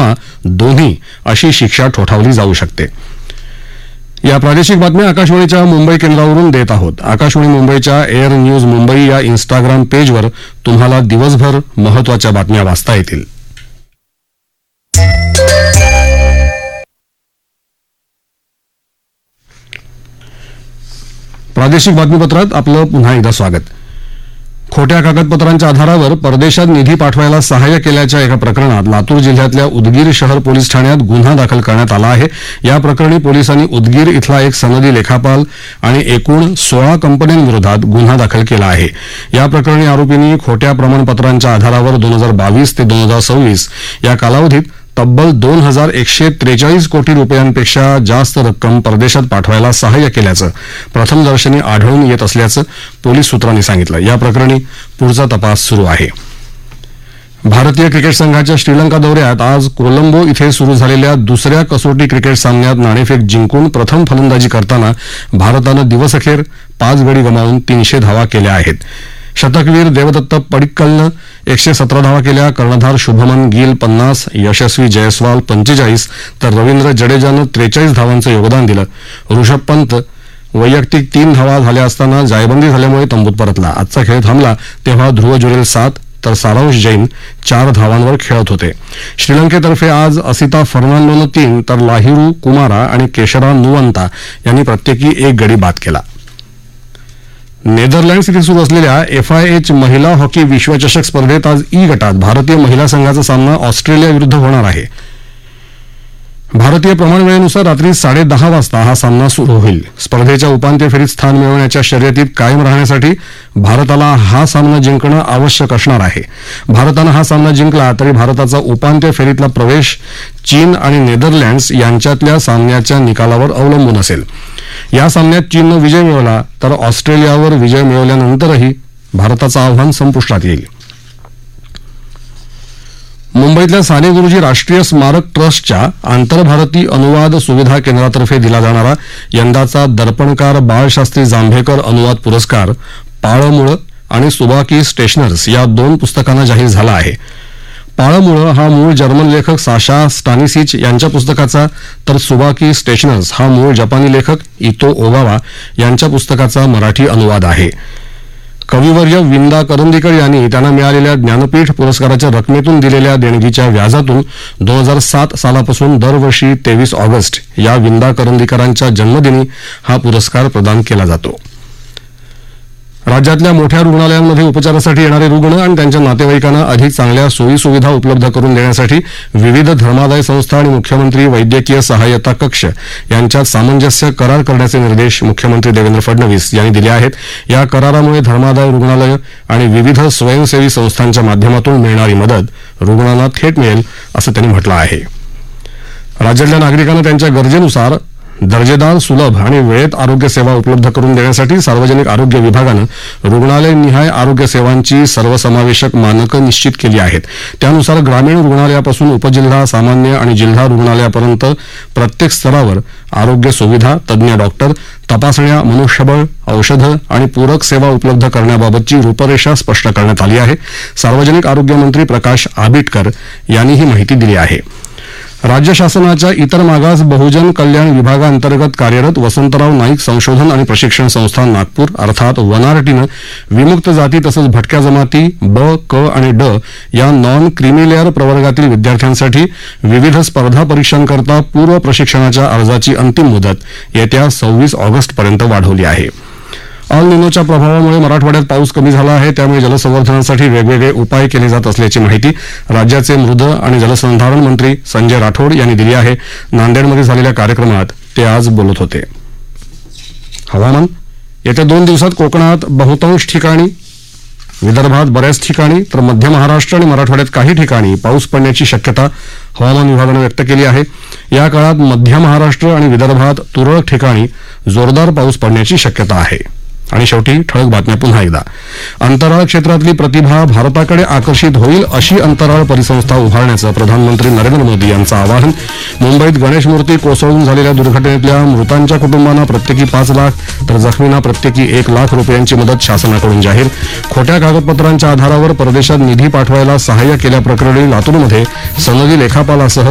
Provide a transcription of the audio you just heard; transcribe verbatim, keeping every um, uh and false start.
किंवा दोन्ही अशी शिक्षा ठोठावली जाऊ शकते. या प्रादेशिक बातम्या आकाशवाणीच्या मुंबई केंद्रावरून देत आहोत. आकाशवाणी मुंबईच्या एअर न्यूज मुंबई या इन्स्टाग्राम पेजवर तुम्हाला दिवसभर महत्त्वाच्या बातम्या वाचता येतील. प्रादेशिक बातमीपत्रात आपलं पुन्हा एकदा स्वागत. खोट्या कागदपत्रांच्या आधारावर परदेशात निधी पाठवायला सहाय्य केल्याच्या एका प्रकरणात लातूर जिल्ह्यातल्या उदगीर शहर पोलीस ठाण्यात गुन्हा दाखल करण्यात आला आहे. या प्रकरणी पोलिसांनी उदगीर इथला एक सनदी लेखापाल आणि एकूण सोळा कंपन्यांविरोधात गुन्हा दाखल केला आहे. या प्रकरणी आरोपींनी खोट्या प्रमाणपत्रांच्या आधारावर दोन हजार बावीस ते दोन हजार सव्वीस या कालावधीत तब्बल दोन हजार एकशे त्रेचाळीस कोटी रुपयांपेक्षा जास्त रक्कम परदेशात पाठवायला सहाय्य केल्याचं प्रथमदर्शनी आढळून येत असल्याचं पोलीस सूत्रांनी सांगितलं. या प्रकरणी पुढचा तपास सुरू आहे. भारतीय क्रिकेट संघाच्या श्रीलंका दौऱ्यात आज कोलंबो इथे सुरू झालेल्या दुसऱ्या कसोटी क्रिकेट सामन्यात नाणेफेक जिंकून प्रथम फलंदाजी करताना भारतानं दिवसअखेर पाच गडी गमावून तीनशे धावा केल्या आहेत. शतकवीर देवदत्त पडिक्कलनं एकशे सतरा धावा केल्या. कर्णधार शुभमन गिल पन्नास, यशस्वी जयस्वाल पंचेचाळीस तर रवींद्र जडेजानं त्रेचाळीस धावांचं योगदान दिलं. ऋषभ पंत वैयक्तिक तीन धावा झाल्या असताना जायबंदी झाल्यामुळे तंबूत परतला. आजचा खेळ थांबला तेव्हा ध्रुव जुरेल सात तर सारांश जैन चार धावांवर खेळत होते. श्रीलंकेतर्फे आज असिता फर्नांडोनं तीन तर लाहिरू कुमारा आणि केशरा नुवंता यांनी प्रत्येकी एक गडी बाद केला. नेदरलँड्स इथे सुरू असलेल्या एफ आय एच महिला हॉकी विश्वचषक स्पर्धेत आज ई गटात भारतीय महिला संघाचा सामना ऑस्ट्रेलिया विरुद्ध होणार आहे. भारतीय प्रमाण वेळेनुसार रात्री साडेदहा वाजता हा सामना सुरू होईल. स्पर्धेच्या उपांत्य फेरीत स्थान मिळवण्याच्या शर्यतीत कायम राहण्यासाठी भारताला हा सामना जिंकणं आवश्यक असणार आहे. भारतानं हा सामना जिंकला तरी भारताचा उपांत्य फेरीतला प्रवेश चीन आणि नेदरलँड्स यांच्यातल्या सामन्याच्या निकालावर अवलंबून असेल. या सामन्यात चीननं विजय मिळवला तर ऑस्ट्रेलियावर विजय मिळवल्यानंतरही भारताचं आव्हान संपुष्टात येईल. मुंबईतल्या साने गुरुजी राष्ट्रीय स्मारक ट्रस्टच्या आंतरभारती अनुवाद सुविधा केंद्रातर्फे दिला जाणारा यंदाचा दर्पणकार बाळशास्त्री जांभेकर अनुवाद पुरस्कार पाळमुळं आणि सुबाकी स्टेशनर्स या दोन पुस्तकांना जाहीर झाला आहे. पाळमुळं हा मूळ जर्मन लेखक साशा स्टानिसिच यांच्या पुस्तकाचा तर सुबाकी स्टेशनर्स हा मूळ जपानी लेखक इतो ओगावा यांच्या पुस्तकाचा मराठी अनुवाद आहे. कविवर्य विंदा करंदीकर यांनी त्यांना मिळालेल्या ज्ञानपीठ पुरस्काराच्या रकमेतून दिलेल्या देणगीच्या व्याजातून दोन हजार सात सालापासून दरवर्षी तेवीस ऑगस्ट या विंदा करंदीकरांच्या जन्मदिनी हा पुरस्कार प्रदान केला जातो. राज्यातल्या मोठ्या रुग्णालयांमध्ये उपचारासाठी येणारे रुग्ण आणि त्यांच्या नातेवाईकांना अधिक चांगल्या सोयी सुविधा उपलब्ध करून देण्यासाठी विविध धर्मादाय संस्था आणि मुख्यमंत्री वैद्यकीय सहाय्यता कक्ष यांच्यात सामंजस्य करार करण्याचे निर्देश मुख्यमंत्री देवेंद्र फडणवीस यांनी दिले आहेत. या करारामुळे धर्मादाय रुग्णालय आणि विविध स्वयंसेवी संस्थांच्या माध्यमातून मिळणारी मदत रुग्णांना थेट मिळेल असं त्यांनी म्हटलं आहे. राज्यातल्या नागरिकांना त्यांच्या गरजेनुसार दर्जेदार, सुलभ आणि वेळेत आरोग्य सेवा उपलब्ध करून देण्यासाठी सार्वजनिक आरोग्य विभागानं रुग्णालयनिहाय आरोग्य सेवांची सर्वसमावेशक मानकं निश्चित केली आहेत. त्यानुसार ग्रामीण रुग्णालयापासून उपजिल्हा, सामान्य आणि जिल्हा रुग्णालयापर्यंत प्रत्येक स्तरावर आरोग्य सुविधा, तज्ज्ञ डॉक्टर, तपासण्या, मनुष्यबळ, औषधं आणि पूरक सेवा उपलब्ध करण्याबाबतची रूपरेषा स्पष्ट करण्यात आली आहे. सार्वजनिक आरोग्य मंत्री प्रकाश आबिटकर यांनी ही माहिती दिली आहे. राज्य शासनाच्या इतर मागास बहुजन कल्याण विभागांतर्गत कार्यरत वसंतराव नाईक संशोधन आणि प्रशिक्षण संस्था नागपूर अर्थात वनारटीनं विमुक्त जाती तसंच भटक्या जमाती ब, क आणि ड या नॉन क्रिमिलेअर प्रवर्गातील विद्यार्थ्यांसाठी विविध स्पर्धा परीक्षांकरता पूर्व प्रशिक्षणाच्या अर्जाची अंतिम मुदत येत्या सव्वीस ऑगस्टपर्यंत वाढवली आहे. अल निनोच्या प्रभावामुळे मराठवाड्यात पाऊस कमी झाला आहे. त्यामुळे जलसंवर्धनासाठी वेगवेगळे उपाय केले जात असल्याची माहिती राज्याचे मृद आणि जलसंधारण मंत्री संजय राठोड यांनी दिली आहे. नांदेडमध्ये झालेल्या कार्यक्रमात ते आज बोलत होते. हवामान. येत्या दोन दिवसात कोकणात बहुतांश ठिकाणी, विदर्भात बऱ्याच ठिकाणी तर मध्य महाराष्ट्र आणि मराठवाड्यात काही ठिकाणी पाऊस पडण्याची शक्यता हवामान विभागानं व्यक्त केली आहे. या काळात मध्य महाराष्ट्र आणि विदर्भात तुरळक ठिकाणी जोरदार पाऊस पडण्याची शक्यता आहे. आणि शेवटी ठळक बातम्या पुन्हा एकदा. अंतराळ क्षेत्रातली प्रतिभा भारताकडे आकर्षित होईल अशी अंतराळ परिसंस्था उभारण्याचं प्रधानमंत्री नरेंद्र मोदी यांचं आवाहन. मुंबईत गणेश मूर्ती कोसळून झालेल्या दुर्घटनेतल्या मृतांच्या कुटुंबांना प्रत्येकी पाच लाख तर जखमींना प्रत्येकी एक लाख रुपयांची मदत शासनाकडून जाहीर. खोट्या कागदपत्रांच्या आधारावर परदेशात निधी पाठवायला सहाय्य केल्याप्रकरणी लातूरमध्ये सनदी लेखापालासह